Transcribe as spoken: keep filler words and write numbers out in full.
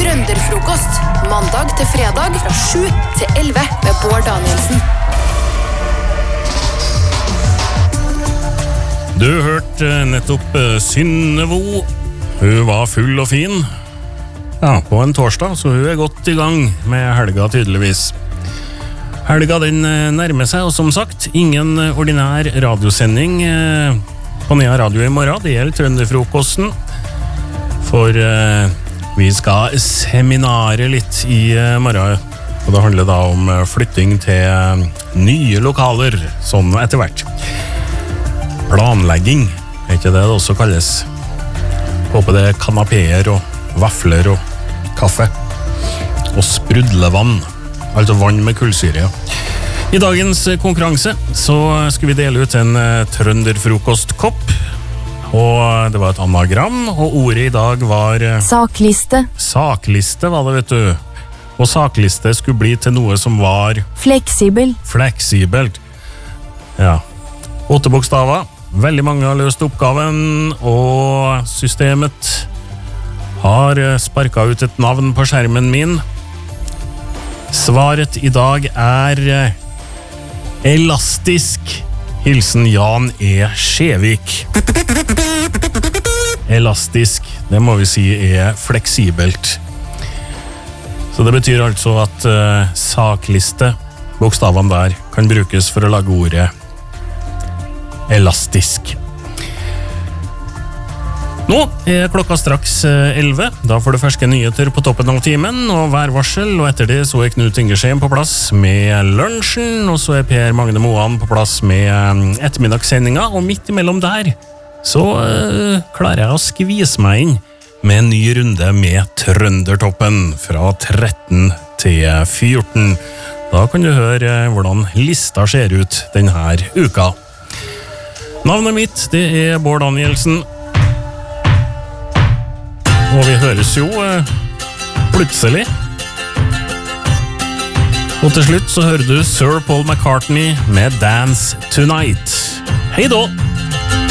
Trønderfrokost. Mandag til fredag fra sju til elleve med Bård Danielsen. Du hørte nettopp Synnevo. Hun var full og fin. Ja, på en torsdag, så hun er godt i gang med helga tydeligvis. Helga den nærmer seg, og som sagt, ingen ordinær radiosending på Nea Radio i morgen. Det gjelder Trønderfrokosten. For eh, vi skal seminare litt i eh, morgen. Og det handler da om flytting til eh, nye lokaler, sånn etter hvert. Planlegging, er ikke det det også kalles? Håper det er kanapeer og vafler og kaffe. Og sprudlevann. Altså vann med kullsyre, ja. I dagens konkurranse så skulle vi dele ut en trønderfrokostkopp, og det var et anagram, og ordet i dag var Sakliste. Sakliste var det, vet du. Og sakliste skulle bli til noe som var Fleksibel. Fleksibelt. Ja. Åtte bokstaver. Veldig mange har løst oppgaven, og systemet har sparket ut et navn på skjermen min. Svaret i dag er elastisk. Hilsen Jan E. Skjevik. Elastisk, det må vi si er fleksibelt. Så det betyr altså at uh, sakliste, bokstavene der, kan brukes for å lage ordet elastisk. Nå er klokka straks elleve, da får du ferske nyheter på toppen av timen, og værvarsel, og etter det så er Knut Ingersheim på plass med lunsjen, og så er Per Magne Moan på plass med ettermiddagssendinga, og midt imellom der så uh, klarer jeg å skvise meg inn med en ny runde med Trøndertoppen fra tretten til fjorten. Da kan du høre hvordan lista ser ut denne uka. Navnet mitt, det er Bård Danielsen. Og vi høres jo eh, plutselig. Og til slutt så hører du Sir Paul McCartney med Dance Tonight. Hei da!